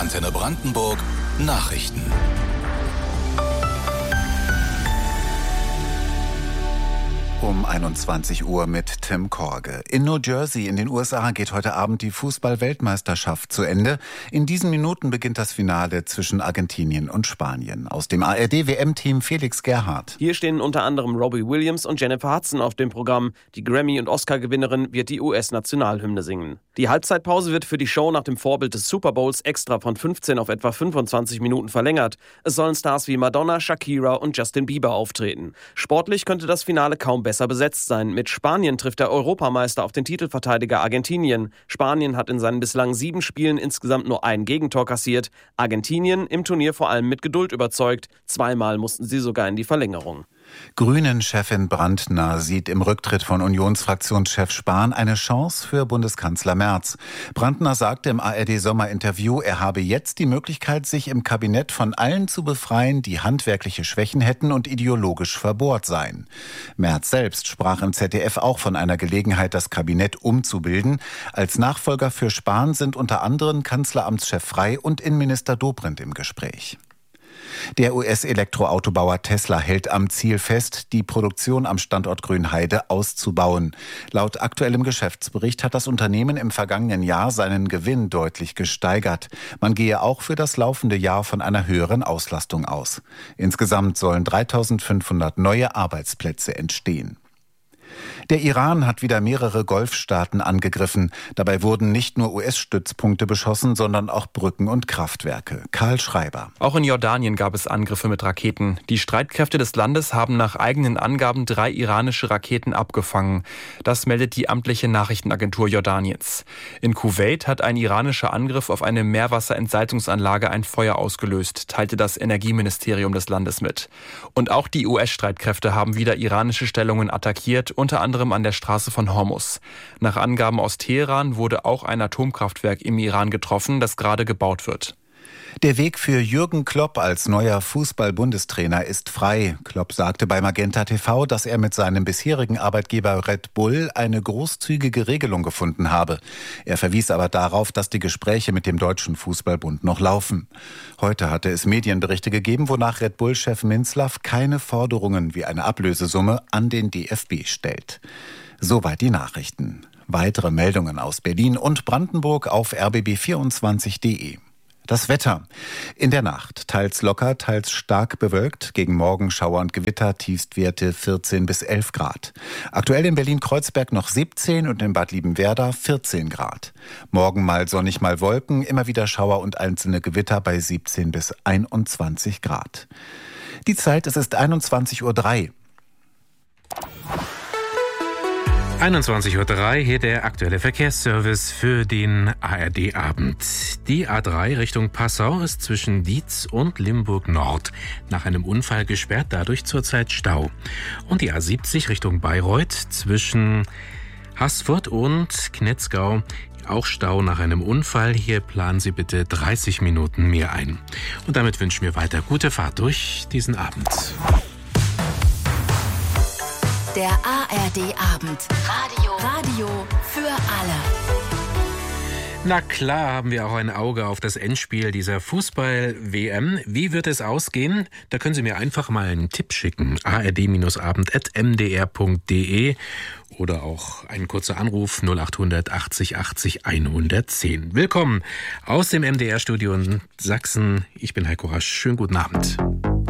Antenne Brandenburg Nachrichten. Um 21 Uhr mit Tim Korge. In New Jersey in den USA geht heute Abend die Fußball-Weltmeisterschaft zu Ende. In diesen Minuten beginnt das Finale zwischen Argentinien und Spanien. Aus dem ARD-WM-Team Felix Gerhardt. Hier stehen unter anderem Robbie Williams und Jennifer Hudson auf dem Programm. Die Grammy- und Oscar-Gewinnerin wird die US-Nationalhymne singen. Die Halbzeitpause wird für die Show nach dem Vorbild des Super Bowls extra von 15 auf etwa 25 Minuten verlängert. Es sollen Stars wie Madonna, Shakira und Justin Bieber auftreten. Sportlich könnte das Finale kaum besser besetzt sein. Mit Spanien trifft der Europameister auf den Titelverteidiger Argentinien. Spanien hat in seinen bislang 7 Spielen insgesamt nur ein Gegentor kassiert. Argentinien im Turnier vor allem mit Geduld überzeugt. 2-mal mussten sie sogar in die Verlängerung. Grünen-Chefin Brandner sieht im Rücktritt von Unionsfraktionschef Spahn eine Chance für Bundeskanzler Merz. Brandner sagte im ARD-Sommerinterview, er habe jetzt die Möglichkeit, sich im Kabinett von allen zu befreien, die handwerkliche Schwächen hätten und ideologisch verbohrt seien. Merz selbst sprach im ZDF auch von einer Gelegenheit, das Kabinett umzubilden. Als Nachfolger für Spahn sind unter anderem Kanzleramtschef Frey und Innenminister Dobrindt im Gespräch. Der US-Elektroautobauer Tesla hält am Ziel fest, die Produktion am Standort Grünheide auszubauen. Laut aktuellem Geschäftsbericht hat das Unternehmen im vergangenen Jahr seinen Gewinn deutlich gesteigert. Man gehe auch für das laufende Jahr von einer höheren Auslastung aus. Insgesamt sollen 3.500 neue Arbeitsplätze entstehen. Der Iran hat wieder mehrere Golfstaaten angegriffen. Dabei wurden nicht nur US-Stützpunkte beschossen, sondern auch Brücken und Kraftwerke. Karl Schreiber. Auch in Jordanien gab es Angriffe mit Raketen. Die Streitkräfte des Landes haben nach eigenen Angaben 3 iranische Raketen abgefangen. Das meldet die amtliche Nachrichtenagentur Jordaniens. In Kuwait hat ein iranischer Angriff auf eine Meerwasserentsalzungsanlage ein Feuer ausgelöst, teilte das Energieministerium des Landes mit. Und auch die US-Streitkräfte haben wieder iranische Stellungen attackiert, unter anderem an der Straße von Hormuz. Nach Angaben aus Teheran wurde auch ein Atomkraftwerk im Iran getroffen, das gerade gebaut wird. Der Weg für Jürgen Klopp als neuer Fußball-Bundestrainer ist frei. Klopp sagte bei Magenta TV, dass er mit seinem bisherigen Arbeitgeber Red Bull eine großzügige Regelung gefunden habe. Er verwies aber darauf, dass die Gespräche mit dem Deutschen Fußballbund noch laufen. Heute hatte es Medienberichte gegeben, wonach Red Bull-Chef Minzlaff keine Forderungen wie eine Ablösesumme an den DFB stellt. Soweit die Nachrichten. Weitere Meldungen aus Berlin und Brandenburg auf rbb24.de. Das Wetter. In der Nacht teils locker, teils stark bewölkt. Gegen Morgen Schauer und Gewitter, Tiefstwerte 14 bis 11 Grad. Aktuell in Berlin-Kreuzberg noch 17 und in Bad Liebenwerda 14 Grad. Morgen mal sonnig, mal Wolken, immer wieder Schauer und einzelne Gewitter bei 17 bis 21 Grad. Die Zeit, es ist 21:03 Uhr. 21:03 Uhr, hier der aktuelle Verkehrsservice für den ARD-Abend. Die A3 Richtung Passau ist zwischen Dietz und Limburg Nord nach einem Unfall gesperrt, dadurch zurzeit Stau. Und die A70 Richtung Bayreuth zwischen Haßfurt und Knetzgau auch Stau nach einem Unfall. Hier planen Sie bitte 30 Minuten mehr ein. Und damit wünschen wir weiter gute Fahrt durch diesen Abend. Der ARD-Abend. Radio für alle. Na klar haben wir auch ein Auge auf das Endspiel dieser Fußball-WM. Wie wird es ausgehen? Da können Sie mir einfach mal einen Tipp schicken. ard-abend@mdr.de oder auch ein kurzer Anruf 0800 80 80 110. Willkommen aus dem MDR-Studio in Sachsen. Ich bin Heiko Rasch. Schönen guten Abend.